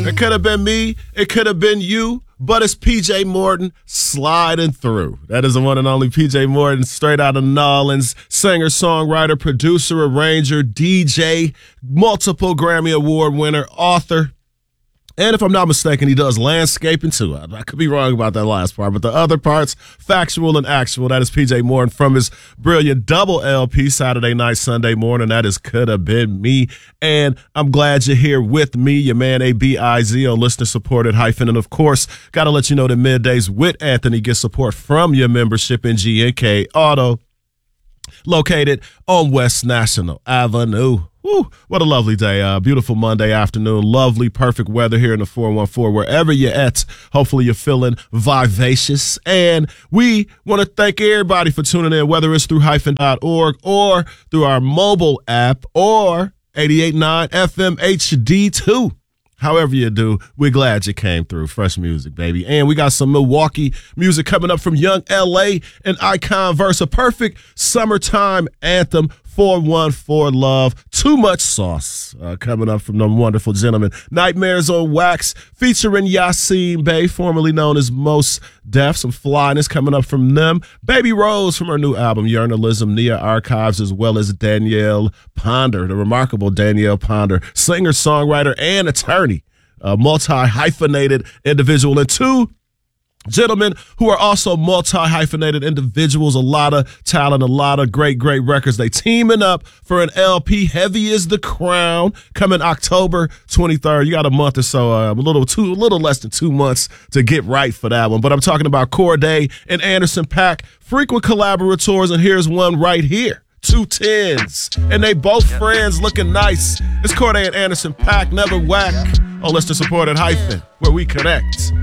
It could have been me. It could have been you. But it's PJ Morton sliding through. That is the one and only PJ Morton, straight out of Nolans. Singer, songwriter, producer, arranger, DJ, multiple Grammy Award winner, author. And if I'm not mistaken, he does landscaping too. I could be wrong about that last part, but the other parts, factual and actual. That is PJ Morton from his brilliant double LP, Saturday Night, Sunday Morning. That is Could Have Been Me. And I'm glad you're here with me, your man ABIZ on listener-supported hyphen. And, of course, got to let you know that Middays with Anthony gets support from your membership in GNK Auto, located on West National Avenue. Woo, what a lovely day. Beautiful Monday afternoon. Lovely, perfect weather here in the 414. Wherever you're at, hopefully you're feeling vivacious. And we want to thank everybody for tuning in, whether it's through hyphen.org or through our mobile app or 88.9 FM HD2. However you do, we're glad you came through. Fresh music, baby. And we got some Milwaukee music coming up from Young L.A. and Icon Verse. A perfect summertime anthem, 414 Love. Too Much Sauce coming up from them wonderful gentlemen. Nightmares on Wax featuring Yasin Bey, formerly known as Mos Def. Some flyness coming up from them. Baby Rose from her new album, Yearnalism, Nia Archives, as well as Danielle Ponder, the remarkable Danielle Ponder, singer, songwriter, and attorney. A multi-hyphenated individual. And two gentlemen who are also multi-hyphenated individuals, a lot of talent, a lot of great records. They teaming up for an LP, Heavy is the Crown, coming October 23rd. You got a month or so, a little less than 2 months to get right for that one. But I'm talking about Cordae and Anderson .Paak, frequent collaborators, and here's one right here. 2 tens, and they both friends looking nice. It's Cordae and Anderson .Paak, Never Whack, on listener supported hyphen, where we connect.